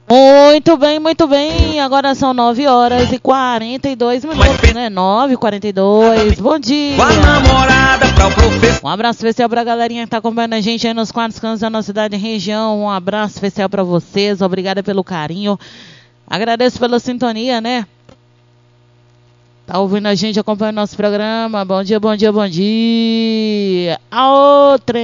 Muito bem. Agora são 9 horas e 42 minutos, né? 9h42. Bom dia. Um abraço especial pra galerinha que tá acompanhando a gente aí nos 4 cantos da nossa cidade e região. Um abraço especial pra vocês. Obrigada pelo carinho. Agradeço pela sintonia, né? Tá ouvindo a gente, acompanhando nosso programa. Bom dia. A outra